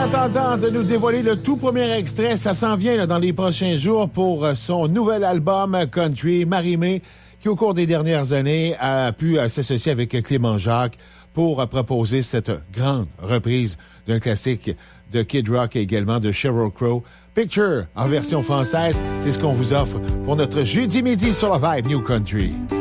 attendant de nous dévoiler le tout premier extrait, ça s'en vient là, dans les prochains jours pour son nouvel album Country, Marie-Mé, qui au cours des dernières années a pu s'associer avec Clément Jacques pour proposer cette grande reprise d'un classique de Kid Rock et également de Sheryl Crow. Picture en version française, c'est ce qu'on vous offre pour notre jeudi midi sur la Vibe New Country.